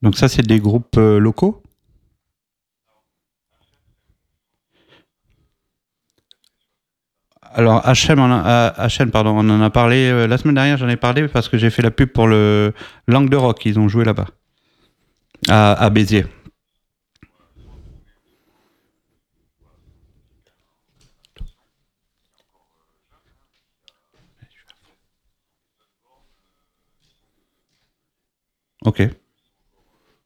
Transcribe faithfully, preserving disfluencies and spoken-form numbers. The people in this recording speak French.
Donc ça, c'est des groupes euh, locaux? Alors H M, on a, H M, pardon, on en a parlé euh, la semaine dernière. J'en ai parlé parce que j'ai fait la pub pour le Languedoc. Ils ont joué là-bas, à, à Béziers. Ok.